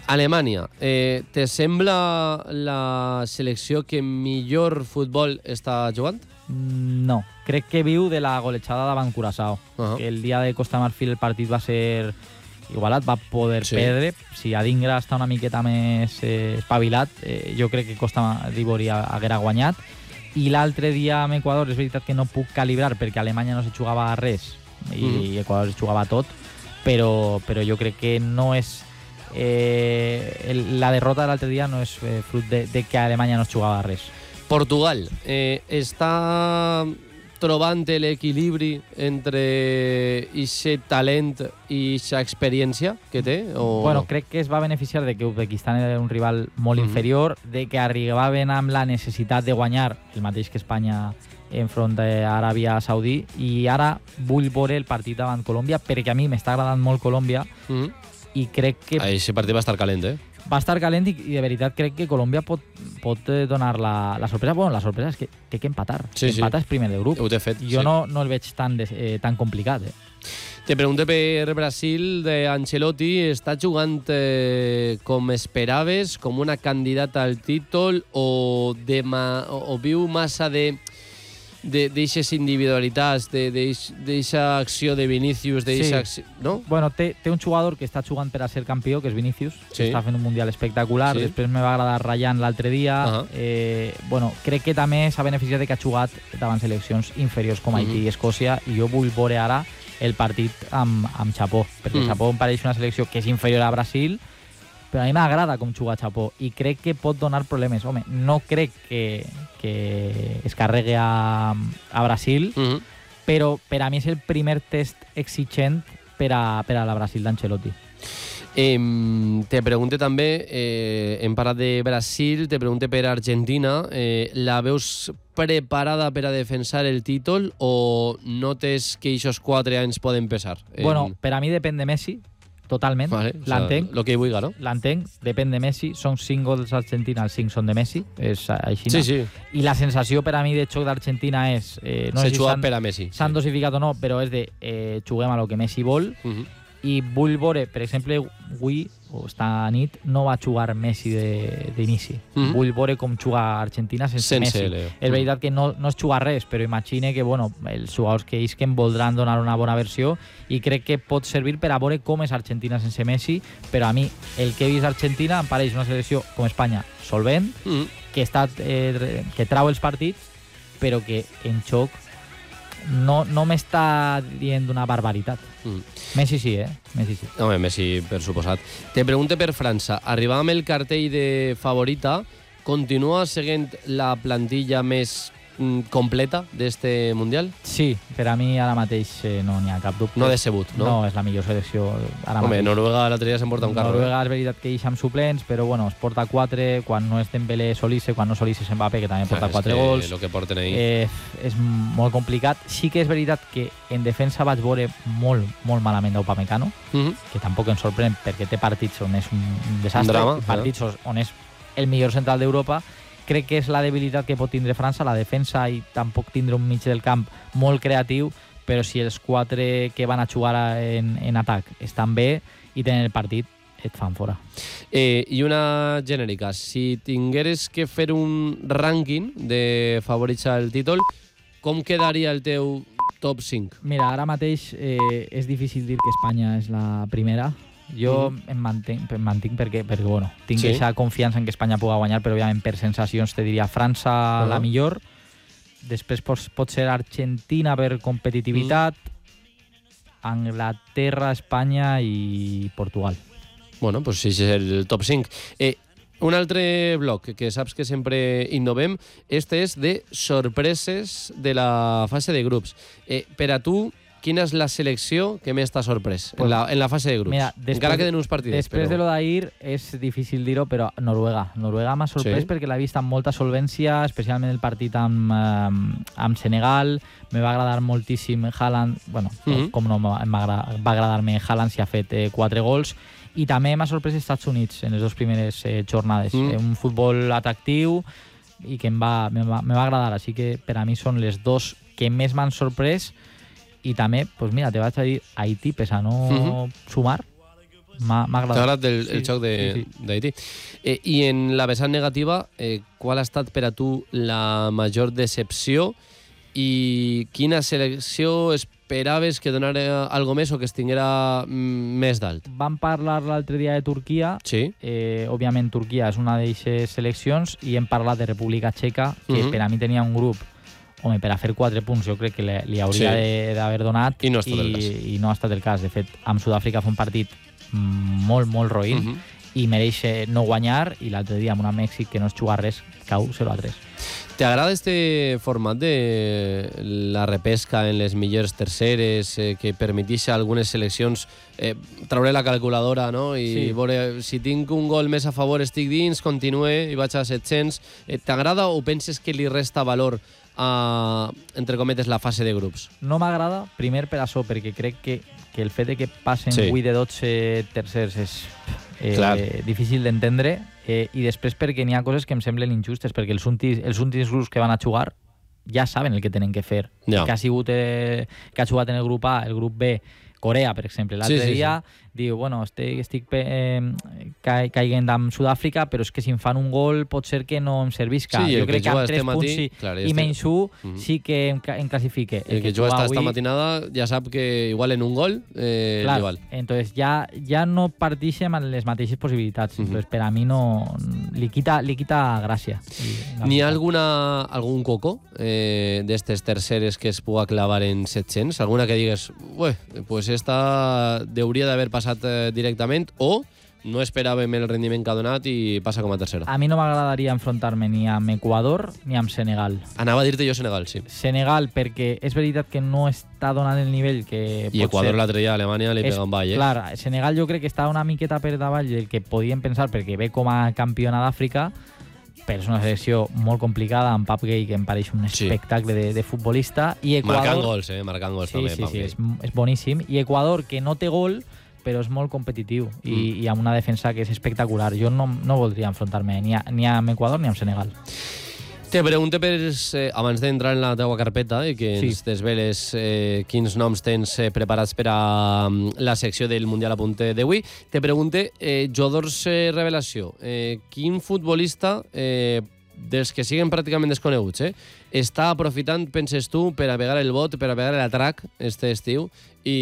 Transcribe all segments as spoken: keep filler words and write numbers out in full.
Alemanya, eh, te sembla la selecció que millor futbol està jugant? No, crec que viu de la golejada davant Curaçao. Uh-huh. El dia de Costa Marfil el partit va ser igualat, va poder sí. perdre. Si Adingra està una miqueta més eh, espavilat, eh, jo crec que Costa d'Ivori haguera guanyat. I l'altre dia amb Equador és veritat que no puc calibrar perquè Alemanya no se jugava res i mm. Equador se jugava tot, però, però jo crec que no és... Eh, el, la derrota de l'altre dia no és eh, fruit de, de que Alemanya no es jugava res. Portugal eh, està trobant l'equilibri entre aquest talent i aquesta experiència que té? O bueno, no? Crec que es va beneficiar de que Uzbekistan era un rival molt mm-hmm. inferior, de que arribaven amb la necessitat de guanyar el mateix que Espanya enfront d'Aràbia Saudí, i ara vull veure el partit davant Colòmbia perquè a mi m'està agradant molt Colòmbia. Mm-hmm. I crec que... Aquest partit va estar calent, eh? Va estar calent i, i de veritat crec que Colòmbia pot, pot donar la, la sorpresa. Bueno, la sorpresa és que té que empatar. Sí, empatar sí. és primer de grup. Ho té fet, jo sí. no, no el veig tan, de, eh, tan complicat. Eh. Te pregunto per Brasil d'Ancelotti. Està jugant eh, com esperaves, com una candidata al títol, o, de ma, o, o viu massa de... d'eixes individualitats, d'eixa acció de Vinícius, d'eixa acció... No? Bueno, té, té un jugador que està jugant per a ser campió, que és Vinícius, sí. que està fent un mundial espectacular. Sí. Després me va agradar Ryan l'altre dia. Uh-huh. eh, bueno, crec que també s'ha beneficiat de que ha jugat davant seleccions inferiors com Haití uh-huh. i Escòcia, i jo vull veure ara el partit amb, amb Chapó, perquè uh-huh. Chapó em pareix una selecció que és inferior a Brasil, però a mi m'agrada com juga Chapó i crec que pot donar problemes. Home, no crec que, que es carregui a, a Brasil, uh-huh. però per a mi és el primer test exigent per a, per a la Brasil d'Ancelotti. Eh, te pregunte també, eh, hem parlat de Brasil, te pregunte per Argentina, eh, la veus preparada per a defensar el títol o notes que aquests quatre anys poden pesar? Eh, bueno, per a mi depèn de Messi, totalment, vale, l'entenc. O sea, lo que vulga, no? L'entenc, depèn de Messi. Són cinc gols d'Argentina, els cinc són de Messi. És així. Sí, sí. I la sensació per a mi de xoc d'Argentina és... Eh, no Se sé juga si per a Messi. S'han sí. dosificat o no, però és de eh, juguem a lo que Messi vol. Uh-huh. I vull veure, per exemple, avui, o esta nit, no va jugar Messi d'inici. Uh-huh. Vull veure com juga Argentina sense, sense Messi. Leo. És veritat que no, no es juga res, però imagine que bueno, els jugadors que isquen voldran donar una bona versió i crec que pot servir per a veure com és Argentina sense Messi, però a mi el que he vist Argentina em pareix una selecció com Espanya solvent, uh-huh. que, està, eh, que trau els partits, però que en xoc no, no m'està dient una barbaritat. Mm. Messi sí, eh? Messi sí. Home, Messi, per suposat. Te pregunte per França. Arribar amb el cartell de favorita, continua seguint la plantilla més mm, completa d'este Mundial? Sí, per a mi ara mateix eh, no n'hi ha cap dubte. No decebut, no? No, és la millor selecció ara Home, mateix. Noruega l'altre dia s'emporta un carro. Noruega és veritat que hi ha amb suplents, però bueno, es porta quatre, quan no és Dembélé Solisse, quan no Solisse és Mbappé, que també porta ah, quatre que gols. Lo que porten ahí. Eh, és molt complicat. Sí que és veritat que en defensa vaig veure molt, molt malament d'Upamecano, uh-huh. que tampoc em sorprèn perquè té partits on és un desastre, un drama, partits eh? on és el millor central d'Europa. Crec que és la debilitat que pot tindre França, la defensa, i tampoc tindre un mig del camp molt creatiu, però si els quatre que van a jugar en, en atac estan bé i tenen el partit, et fan fora. Eh, I una genèrica, si tingueres que fer un rànquing de favorits al títol, com quedaria el teu top cinc? Mira, ara mateix eh, és difícil dir que Espanya és la primera. Jo mm. em mantenc, em mantinc perquè, perquè bueno, tinc aquesta sí. confiança en que Espanya pugui guanyar, però òbviament per sensacions te diria França uh-huh. la millor, després pot, pot ser Argentina per competitivitat, mm. Anglaterra, Espanya i Portugal. Bueno, doncs sí, és el top cinc. Eh, un altre bloc que saps que sempre innovem, este és de sorpreses de la fase de grups. Eh, per a tu, quina és la selecció que més t'ha sorprès pues, en, la, en la fase de grups? Mira, després, encara queden uns partits. Després però... de lo d'ahir és difícil dir-ho, però Noruega. Noruega m'ha sorprès sí. perquè l'he vist amb molta solvència, especialment el partit amb, eh, amb Senegal. Me va agradar moltíssim Haaland. Bueno, mm-hmm. com no va agradar-me Haaland si ha fet eh, quatre gols. I també m'ha sorprès els Estats Units en les dues primeres eh, jornades. Mm. Un futbol atractiu i que em va, me, va, me va agradar. Així que per a mi són les dos que més m'han sorprès. I també, pues mira, te vaig a dir Haití, pese a no uh-huh. sumar, M'ha agradat. T'ha agradat el, el sí, xoc d'Haití. Sí, sí. eh, I en la vessant negativa, eh, qual ha estat per a tu la major decepció i quina selecció esperaves que donara algo més o que es tinguera més dalt? Vam parlar l'altre dia de Turquia. Sí. Eh, òbviament, Turquia és una d'aquestes seleccions i hem parlat de República Txeca, que uh-huh. per a mi tenia un grup, home, per a fer quatre punts jo crec que li, li hauria sí. d'haver donat I no, ha i, i no ha estat el cas. De fet, amb Sud-àfrica fa un partit molt, molt roïn uh-huh. i mereix no guanyar, i l'altre dia amb una Mèxic que no es juga res, cau zero a tres. ¿Te agrada este format de la repesca en les millors terceres, eh, que permetís a algunes seleccions eh, treure la calculadora, no? I sí. veure, si tinc un gol més a favor estic dins, continue i vaig a set-cents. Eh, T'agrada o penses que li resta valor a, entre cometes, la fase de grups? No m'agrada, primer per això, perquè crec que, que el fet de que passen sí. vuit de dotze tercers és eh, difícil d'entendre. Eh, I després perquè n'hi ha coses que em semblen injustes, perquè els últims, els últims grups que van a jugar ja saben el que tenen que fer. Ja. Que ha sigut eh, que ha jugat en el grup A, el grup B, Corea, per exemple. L'altre sí, sí, dia sí. diu, bueno, estic, estic eh, ca caiguent amb Sud-àfrica, però és que si em fan un gol pot ser que no em servisca. Sí, jo crec que que amb tres este punts matí, sí, clar, i este... menys un uh-huh. sí que em, em classifique. El, el que, que juga esta, esta matinada ja sap que igual en un gol eh, clar, li val. Entonces ja, ja no partixem amb les mateixes possibilitats. Uh-huh. Entonces, per a mi no... Li quita, li quita gràcia. N'hi ha alguna, algun coco eh, d'estes terceres que es puga clavar en set-cents? Alguna que digues, ué, pues esta hauria d'haver passat eh, directament, o no esperàvem el rendiment que ha donat i passa com a tercera? A mi no m'agradaria enfrontar-me ni amb Equador ni amb Senegal. Anava a dir-te jo Senegal, sí. Senegal, perquè és veritat que no està donant el nivell que I pot Equador ser. l'altre dia a Alemanya li pega un ball, eh? Clar, Senegal jo crec que està una miqueta per davall del que podíem pensar, perquè ve com a campiona d'Àfrica, però és una selecció molt complicada, amb Pape Gueye, que em pareix un espectacle sí. de, de futbolista. I Equador... Marcant gols, eh? Marcant gols sí, també, sí, Pape sí, Gueye. és, és boníssim. I Equador, que no té gol, però és molt competitiu i, mm. i amb una defensa que és espectacular. Jo no, no voldria enfrontar-me ni, a, ni amb Equador ni amb Senegal. Te pregunto, per, eh, abans d'entrar en la teua carpeta i que ens sí. desveles eh, quins noms tens eh, preparats per a um, la secció del Mundial a punt d'avui, te pregunte, eh, jugadors eh, revelació, eh, quin futbolista eh, dels que siguen pràcticament desconeguts, eh, està aprofitant, penses tu, per a pegar el bot, per a pegar l'atrac este estiu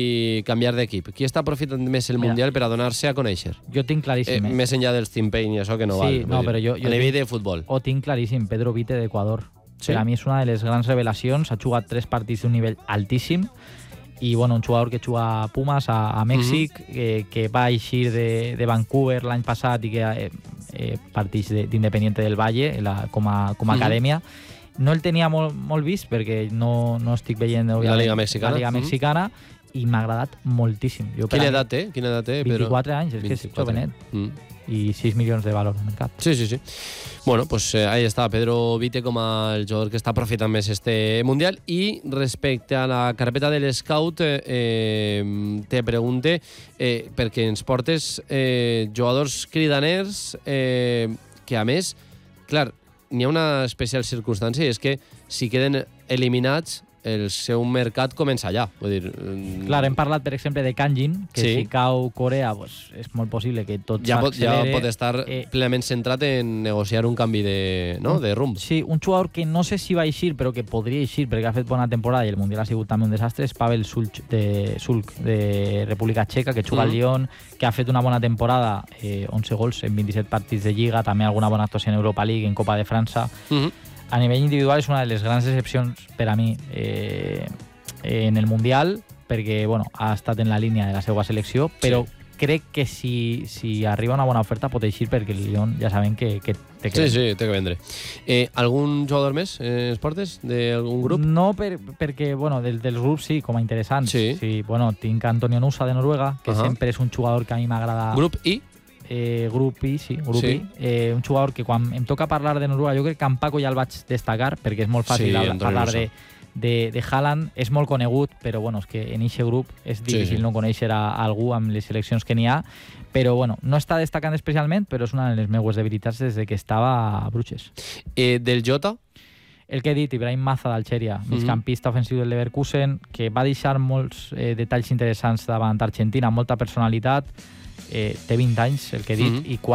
i canviar d'equip? Qui està aprofitant més el Mira, Mundial per a donar-se a conèixer? Jo tinc claríssim. Eh, eh? Més enllà dels Team Pain i això que no sí, val. No, però jo, jo a nivell tinc, de futbol. Ho tinc claríssim, Pedro Vite d'Equador. Sí? Per a mi és una de les grans revelacions. Ha jugat tres partits d'un nivell altíssim i bueno, un jugador que juga a Pumas, a, a Mèxic, uh-huh. eh, que va eixir de, de Vancouver l'any passat i que eh, eh, partix d'Independiente del Valle la, com a, com a uh-huh. acadèmia. No el tenia molt, molt vist perquè no, no estic veient la Liga Mexicana, la Liga Mexicana uh-huh. i m'ha agradat moltíssim. Jo, Quina edat té? Quina edat té? vint-i-quatre anys, és que és jovenet. Mm. I sis milions de valor al mercat. Sí, sí, sí. Bueno, pues eh, ahí està Pedro Vite com el jugador que està aprofitant més este Mundial. I respecte a la carpeta de l'Scout, eh, eh, te pregunte, eh, perquè ens portes eh, jugadors cridaners eh, que, a més, clar, n'hi ha una especial circumstància, i és que si queden eliminats, el seu mercat comença allà. Vull dir, clar, hem parlat, per exemple, de Kanjin, que sí. si cau Corea, pues, és molt possible que tot ja pot, ja pot estar eh, plenament centrat en negociar un canvi de, no? de rumb. Sí, un jugador que no sé si va eixir, però que podria eixir perquè ha fet bona temporada i el Mundial ha sigut també un desastre, és Pavel Sulk de, Sulk, de República Txeca, que juga mm. al Lyon, que ha fet una bona temporada, eh, onze gols en vint-i-set partits de Lliga, també alguna bona actuació en Europa League, en Copa de França. Mm-hmm. A nivell individual és una de les grans decepcions per a mi eh, en el Mundial, perquè bueno, ha estat en la línia de la seva selecció, però sí. crec que si, si arriba una bona oferta pot eixir, perquè el Lyon ja sabem que, que té que vendre. Sí, sí, té que vendre. Eh, algun jugador més eh, es portes d'algun grup? No, per, perquè bueno, del, dels grups sí, com a interessants. Sí. Sí, bueno, tinc Antonio Nusa de Noruega, que uh-huh. sempre és un jugador que a mi m'agrada. Grup I? Eh, grup I, sí, grup sí. I. Eh, un jugador que quan em toca parlar de Noruega, jo crec que en Paco ja el vaig destacar, perquè és molt fàcil sí, parlar de, de, de Haaland, és molt conegut, però bueno, és que en aquest grup és difícil sí, sí. no conèixer a, a algú amb les seleccions que n'hi ha, però bueno, no està destacant especialment, però és una de les meues debilitats des de que estava a Bruges. Eh, del Jota? El que he dit, Ibrahim Maza d'Algèria, migcampista ofensiu del Leverkusen, que va deixar molts eh, detalls interessants davant Argentina, molta personalitat, eh, té vint anys, el que he dit, mm-hmm. i